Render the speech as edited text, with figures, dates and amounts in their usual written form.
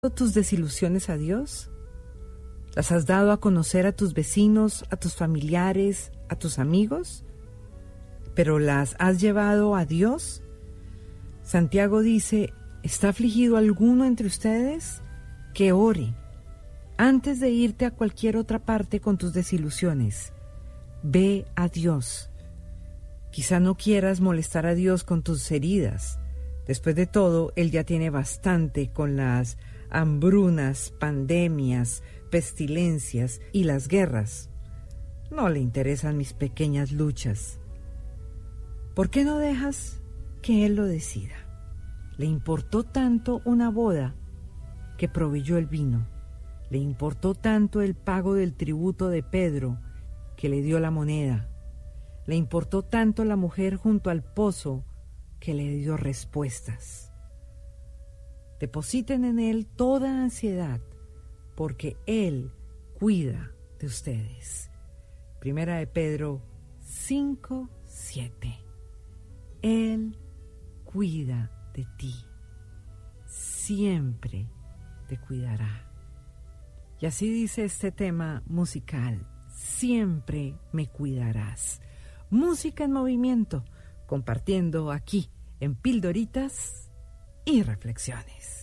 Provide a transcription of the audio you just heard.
tus desilusiones a Dios? ¿Las has dado a conocer a tus vecinos, a tus familiares, a tus amigos? ¿Pero las has llevado a Dios? Santiago dice, ¿está afligido alguno entre ustedes? Que ore. Antes de irte a cualquier otra parte con tus desilusiones, ve a Dios. Quizá no quieras molestar a Dios con tus heridas. Después de todo, Él ya tiene bastante con las hambrunas, pandemias, pestilencias y las guerras. No le interesan mis pequeñas luchas. ¿Por qué no dejas que Él lo decida? Le importó tanto una boda que proveyó el vino. Le importó tanto el pago del tributo de Pedro que le dio la moneda. Le importó tanto la mujer junto al pozo que le dio respuestas. Depositen en Él toda ansiedad, porque Él cuida de ustedes. Primera de Pedro 5:7. Él cuida de ti. Siempre te cuidará. Y así dice este tema musical: siempre me cuidarás. Música en movimiento, compartiendo aquí en Pildoritas y Reflexiones.